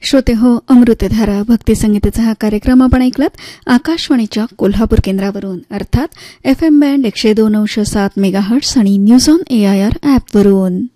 श्रोते हो, अमृतधारा भक्तिसंगीताचा हा कार्यक्रम आपण ऐकलात आकाशवाणीच्या कोल्हापूर केंद्रावरून, अर्थात FM बँड 102.7 मेगाहर्ट्झ आणि न्यूज ऑन AIR ॲपवरून.